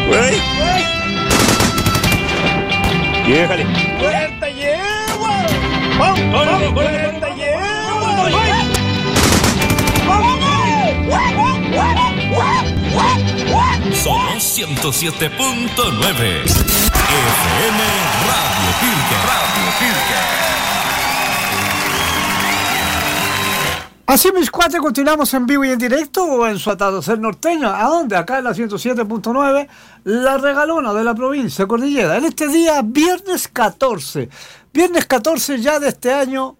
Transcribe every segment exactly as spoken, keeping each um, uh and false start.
Güey. Déjale. ¡Cuarenta yegua! ¡Vamos! ¡Vamos! ¡cuarenta yegua! Somos ciento siete punto nueve F M Radio Pirque. Radio Pirque. Así mis cuates, continuamos en vivo y en directo o en su atardecer norteño. ¿A dónde? Acá en la ciento siete punto nueve, la regalona de la provincia Cordillera. En este día, viernes catorce. Viernes catorce ya de este año,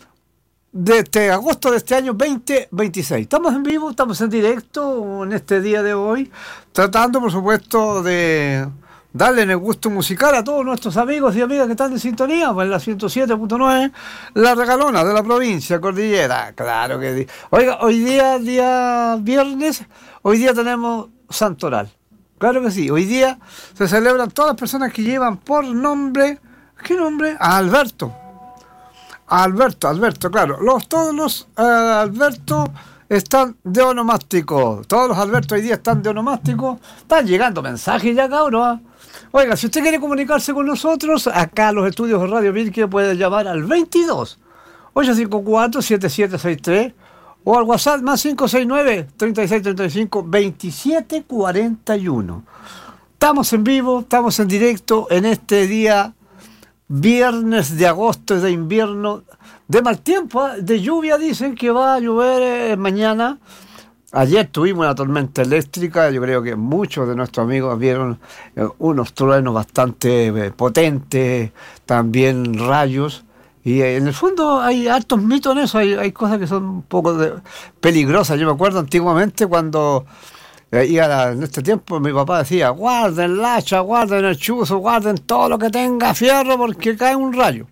de este agosto de este año veinte veintiséis. Estamos en vivo, estamos en directo en este día de hoy, tratando por supuesto de darle en el gusto musical a todos nuestros amigos y amigas que están en sintonía, pues en la ciento siete punto nueve, la regalona de la provincia Cordillera. Claro que sí. Oiga, hoy día, día viernes, hoy día tenemos Santoral. Claro que sí, hoy día se celebran todas las personas que llevan por nombre, ¿qué nombre? A Alberto. A Alberto, Alberto, claro. Los, todos los uh, Alberto están de onomástico. Todos los Alberto hoy día están de onomástico. Están llegando mensajes ya, cabrón. Oiga, si usted quiere comunicarse con nosotros, acá a los estudios de Radio Pirque puede llamar al veintidós, ochocientos cincuenta y cuatro, setenta y siete sesenta y tres o al WhatsApp más cinco seis nueve, treinta y seis treinta y cinco, veintisiete cuarenta y uno. Estamos en vivo, estamos en directo en este día viernes de agosto, de invierno, de mal tiempo, ¿eh? De lluvia. Dicen que va a llover eh, mañana. Ayer tuvimos una tormenta eléctrica, yo creo que muchos de nuestros amigos vieron eh, unos truenos bastante eh, potentes, también rayos, y eh, en el fondo hay hartos mitos en eso, hay, hay cosas que son un poco de, peligrosas. Yo me acuerdo antiguamente cuando eh, iba a, en este tiempo mi papá decía, guarden el hacha, guarden el chuzo, guarden todo lo que tenga fierro porque cae un rayo.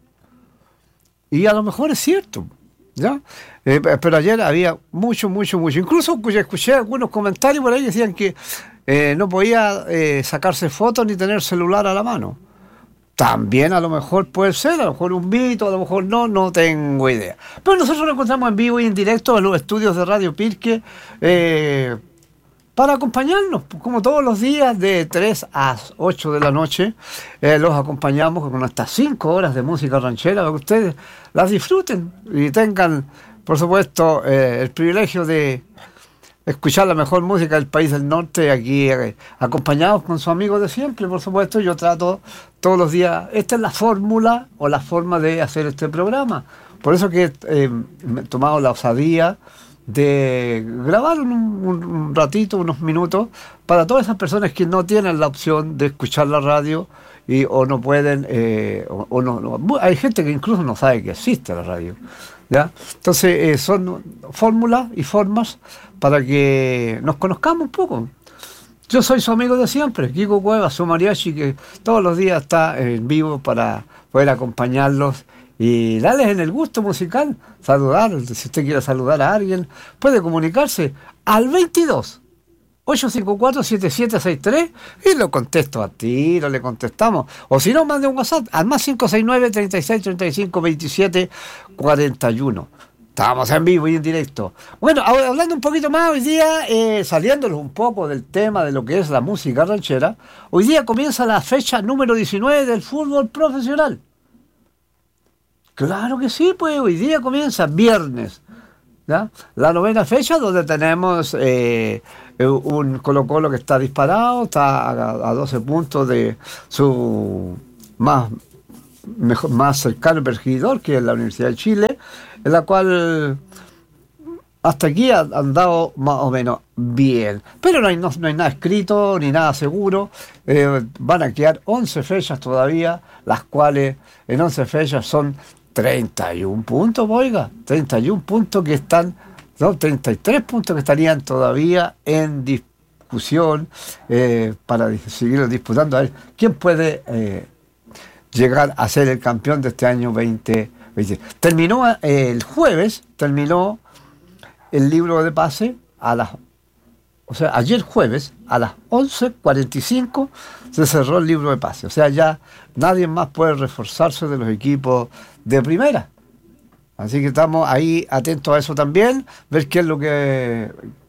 Y a lo mejor es cierto, ¿ya? Eh, pero ayer había mucho, mucho, mucho. Incluso escuché algunos comentarios por ahí que decían que eh, no podía eh, sacarse fotos ni tener celular a la mano. También a lo mejor puede ser, a lo mejor un mito, a lo mejor no, no tengo idea. Pero nosotros nos encontramos en vivo y en directo en los estudios de Radio Pirque eh, para acompañarnos, como todos los días de tres a ocho de la noche. Eh, los acompañamos con hasta cinco horas de música ranchera para que ustedes las disfruten y tengan, por supuesto, eh, el privilegio de escuchar la mejor música del país del norte, aquí eh, acompañados con sus amigos de siempre, por supuesto. Yo trato todos los días, esta es la fórmula o la forma de hacer este programa. Por eso que eh, me he tomado la osadía de grabar un, un, un ratito, unos minutos, para todas esas personas que no tienen la opción de escuchar la radio y o no pueden, eh, o, o no, no. Hay gente que incluso no sabe que existe la radio, ¿ya? Entonces eh, son fórmulas y formas para que nos conozcamos un poco. Yo soy su amigo de siempre, Kiko Cuevas, su mariachi, que todos los días está en vivo para poder acompañarlos y darles en el gusto musical, saludar. Si usted quiere saludar a alguien, puede comunicarse al veintidós, ochocientos cincuenta y cuatro, setenta y siete sesenta y tres y lo contesto a tiro, le contestamos. O si no, mande un WhatsApp al más cinco seis nueve, treinta y seis treinta y cinco, veintisiete cuarenta y uno. Estamos en vivo y en directo. Bueno, hablando un poquito más hoy día, eh, saliéndonos un poco del tema de lo que es la música ranchera, hoy día comienza la fecha número diecinueve del fútbol profesional. Claro que sí, pues hoy día comienza viernes, ¿ya? La novena fecha donde tenemos eh, un Colo-Colo que está disparado, está a, a doce puntos de su más, mejor, más cercano perseguidor, que es la Universidad de Chile, en la cual hasta aquí han andado más o menos bien. Pero no hay, no, no hay nada escrito ni nada seguro. Eh, van a quedar once fechas todavía, las cuales en once fechas son treinta y un puntos, oiga, treinta y un puntos que están, no, treinta y tres puntos que estarían todavía en discusión eh, para seguir disputando a ver quién puede eh, llegar a ser el campeón de este año veinte veinte. Terminó eh, el jueves, terminó el libro de pase a las, o sea, ayer jueves a las once cuarenta y cinco se cerró el libro de pase, o sea, ya nadie más puede reforzarse de los equipos de primera. Así que estamos ahí atentos a eso también, ver qué es lo que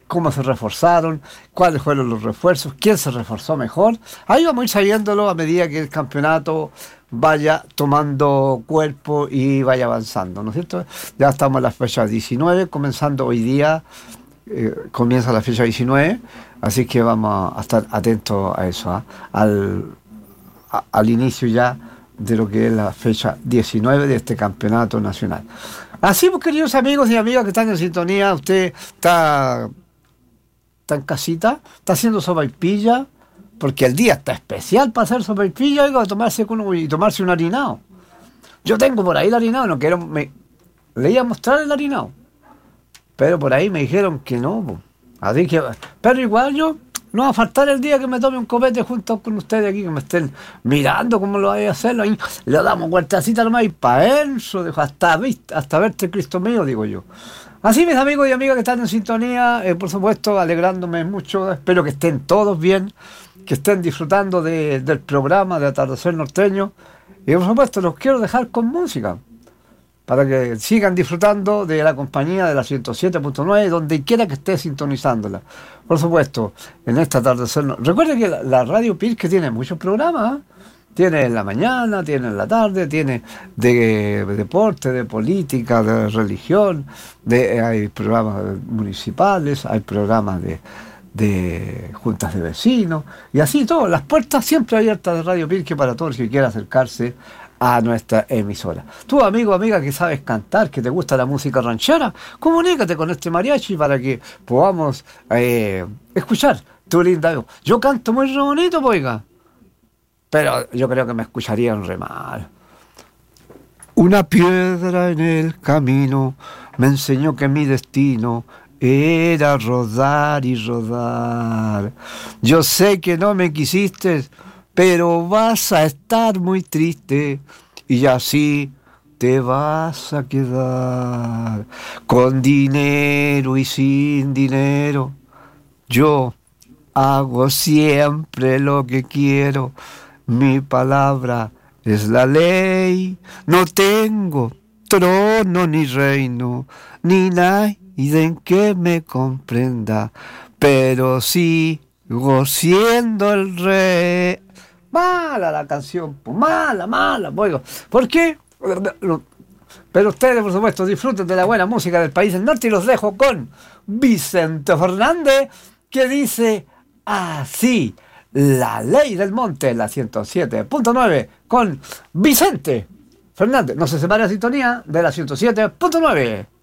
cómo se reforzaron, cuáles fueron los refuerzos, quién se reforzó mejor. Ahí vamos a ir sabiéndolo a medida que el campeonato vaya tomando cuerpo y vaya avanzando, ¿no es cierto? Ya estamos en la fecha diecinueve, comenzando hoy día, eh, comienza la fecha diecinueve, así que vamos a estar atentos a eso, ¿eh? al, a, al inicio ya de lo que es la fecha diecinueve de este campeonato nacional. Así, pues, queridos amigos y amigas que están en sintonía, usted está, está en casita, está haciendo sopaipilla, porque el día está especial para hacer sopaipilla, oiga, tomarse uno, y tomarse un harinado. Yo tengo por ahí el harinado, no quiero, me, le iba a mostrar el harinado, pero por ahí me dijeron que no, pues. Así que, pero igual yo, no va a faltar el día que me tome un copete junto con ustedes aquí, que me estén mirando cómo lo voy a hacer, ahí le damos vueltacita nomás y para eso, dejo hasta, hasta verte Cristo mío, digo yo. Así, mis amigos y amigas que están en sintonía, eh, por supuesto, alegrándome mucho, espero que estén todos bien, que estén disfrutando de, del programa de Atardecer Norteño, y por supuesto los quiero dejar con música, para que sigan disfrutando de la compañía de la ciento siete punto nueve, donde quiera que esté sintonizándola. Por supuesto, en esta Atardecer Norteño. Recuerde que la, la Radio Pirque tiene muchos programas, ¿eh? Tiene en la mañana, tiene en la tarde, tiene de, de deporte, de política, de religión, de, hay programas municipales, hay programas de, de juntas de vecinos, y así todo, las puertas siempre abiertas de Radio Pirque para todos los que quieran acercarse a nuestra emisora. Tú, amigo, amiga, que sabes cantar, que te gusta la música ranchera, comunícate con este mariachi para que podamos eh, escuchar tu linda voz. Yo canto muy re bonito, oiga, pero yo creo que me escucharían re mal. Una piedra en el camino me enseñó que mi destino era rodar y rodar. Yo sé que no me quisiste, pero vas a estar muy triste y así te vas a quedar. Con dinero y sin dinero, yo hago siempre lo que quiero. Mi palabra es la ley. No tengo trono ni reino, ni nadie en que me comprenda, pero sigo siendo el rey. Mala la canción, pues, mala, mala, oigo. ¿Por qué? Pero ustedes, por supuesto, disfruten de la buena música del país del norte y los dejo con Vicente Fernández, que dice así: La Ley del Monte, la ciento siete punto nueve, con Vicente Fernández. No se separe la sintonía de la ciento siete punto nueve.